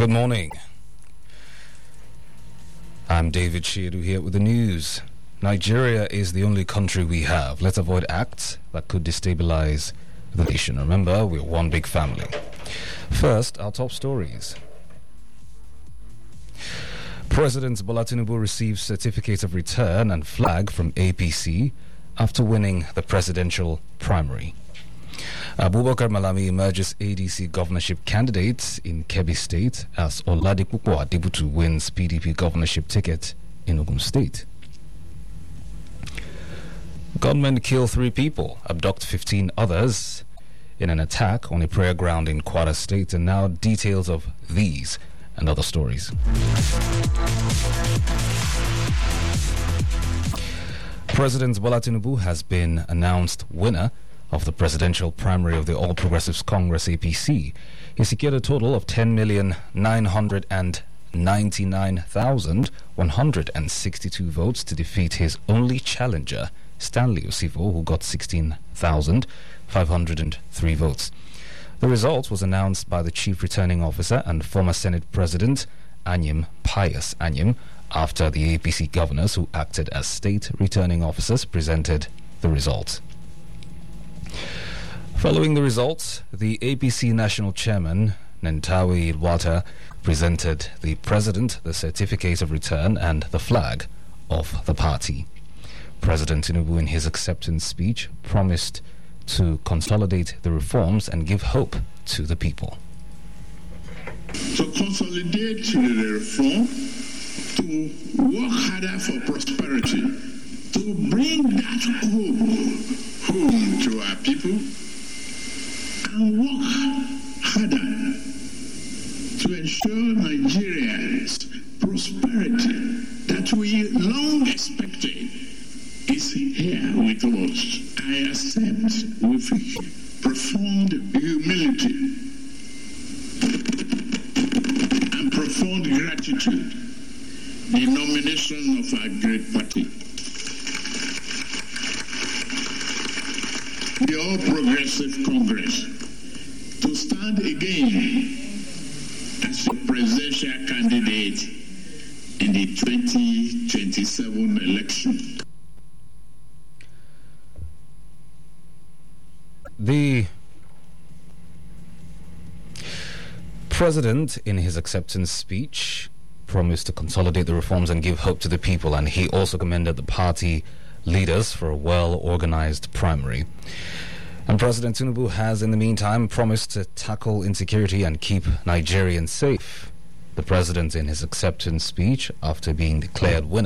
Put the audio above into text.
Good morning. I'm David Shedu here with the news. Nigeria is the only country we have. Let's avoid acts that could destabilize the nation. Remember, we're one big family. First, our top stories. President Bola Tinubu received certificate of return and flag from APC after winning the presidential primary. Abubakar Malami emerges ADC governorship candidate in Kebbi State as Oladipo Adebutu wins PDP governorship ticket in Ogun State. Gunmen kill 3 people, abduct 15 others in an attack on a prayer ground in Kwara State, and now details of these and other stories. President Bola Tinubu has been announced winner of the presidential primary of the All Progressives Congress APC. He secured a total of 10,999,162 votes to defeat his only challenger, Stanley Osifo, who got 16,503 votes. The result was announced by the Chief Returning Officer and former Senate President Anyim Pius Anyim after the APC governors who acted as state returning officers presented the results. Following the results, the APC National Chairman, Nentawe Ilwata, presented the President the certificate of return and the flag of the party. President Tinubu, in his acceptance speech, promised to consolidate the reforms and give hope to the people. To consolidate the reform, to work harder for prosperity, to bring that hope home to our people, and work harder to ensure Nigeria's prosperity that we long expected is here with us. I accept with profound humility and profound gratitude the nomination of our great party, the All Progressive Congress, to stand again as the presidential candidate in the 2027 election. The President, in his acceptance speech, promised to consolidate the reforms and give hope to the people, and he also commended the party leaders for a well-organized primary. And President Tinubu has, in the meantime, promised to tackle insecurity and keep Nigerians safe. The President, in his acceptance speech, after being declared winner,